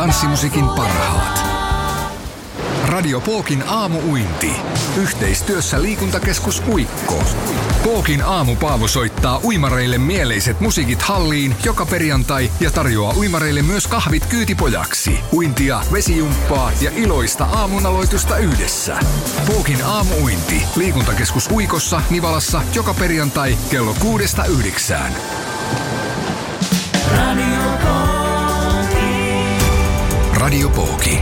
tanssimusiikin parhaat. Radio Pookin aamu-uinti. Yhteistyössä liikuntakeskus Uikko. Pookin aamupaavo soittaa uimareille mieleiset musiikit halliin joka perjantai ja tarjoaa uimareille myös kahvit kyytipojaksi. Uintia, vesijumppaa ja iloista aamunaloitusta yhdessä. Pookin aamu-uinti. Liikuntakeskus Uikossa, Nivalassa joka perjantai kello 6–9. Radio Pooki.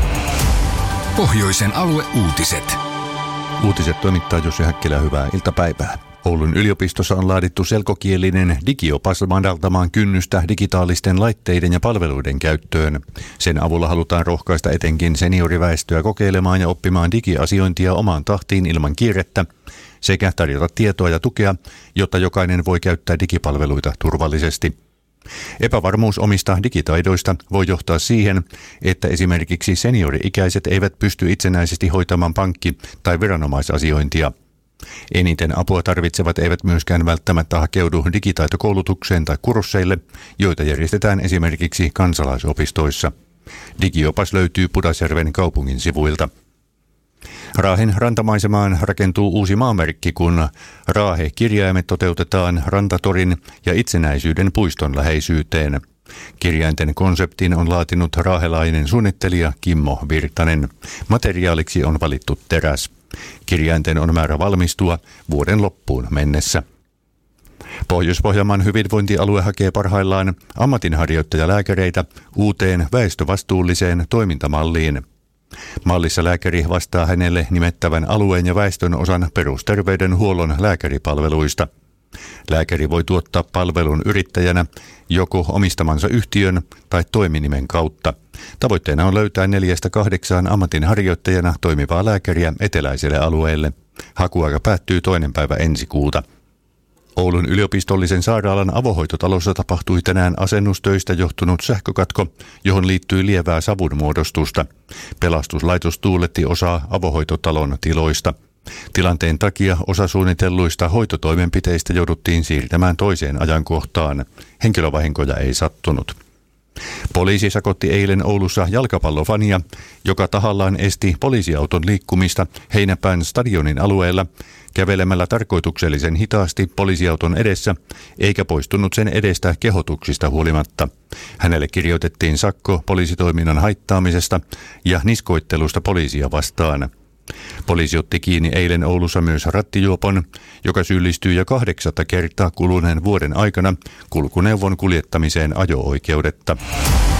Pohjoisen alueuutiset. Uutiset toimittaa Jussi Häkkilä, hyvää iltapäivää. Oulun yliopistossa on laadittu selkokielinen digiopas madaltamaan kynnystä digitaalisten laitteiden ja palveluiden käyttöön. Sen avulla halutaan rohkaista etenkin senioriväestöä kokeilemaan ja oppimaan digiasiointia omaan tahtiin ilman kiirettä sekä tarjota tietoa ja tukea, jotta jokainen voi käyttää digipalveluita turvallisesti. Epävarmuus omista digitaidoista voi johtaa siihen, että esimerkiksi seniori-ikäiset eivät pysty itsenäisesti hoitamaan pankki- tai viranomaisasiointia. Eniten apua tarvitsevat eivät myöskään välttämättä hakeudu digitaitokoulutukseen tai kursseille, joita järjestetään esimerkiksi kansalaisopistoissa. Digiopas löytyy Pudasjärven kaupungin sivuilta. Raahen rantamaisemaan rakentuu uusi maamerkki, kun Raahe-kirjaimet toteutetaan Rantatorin ja Itsenäisyyden puiston läheisyyteen. Kirjainten konseptin on laatinut raahelainen suunnittelija Kimmo Virtanen. Materiaaliksi on valittu teräs. Kirjainten on määrä valmistua vuoden loppuun mennessä. Pohjois-Pohjanmaan hyvinvointialue hakee parhaillaan ammatinharjoittajalääkäreitä uuteen väestövastuulliseen toimintamalliin. Mallissa lääkäri vastaa hänelle nimettävän alueen ja väestön osan perusterveydenhuollon lääkäripalveluista. Lääkäri voi tuottaa palvelun yrittäjänä joko omistamansa yhtiön tai toiminimen kautta. Tavoitteena on löytää 4–8 ammatinharjoittajana toimivaa lääkäriä eteläiselle alueelle. Hakuaika päättyy 2. päivä ensi kuuta. Oulun yliopistollisen sairaalan avohoitotalossa tapahtui tänään asennustöistä johtunut sähkökatko, johon liittyy lievää savunmuodostusta. Pelastuslaitos tuuletti osaa avohoitotalon tiloista. Tilanteen takia osa suunnitelluista hoitotoimenpiteistä jouduttiin siirtämään toiseen ajankohtaan. Henkilövahinkoja ei sattunut. Poliisi sakotti eilen Oulussa jalkapallofania, joka tahallaan esti poliisiauton liikkumista Heinäpään stadionin alueella kävelemällä tarkoituksellisen hitaasti poliisiauton edessä, eikä poistunut sen edestä kehotuksista huolimatta. Hänelle kirjoitettiin sakko poliisitoiminnan haittaamisesta ja niskoittelusta poliisia vastaan. Poliisi otti kiinni eilen Oulussa myös rattijuopon, joka syyllistyy jo 8. kertaa kuluneen vuoden aikana kulkuneuvon kuljettamiseen ajo-oikeudetta.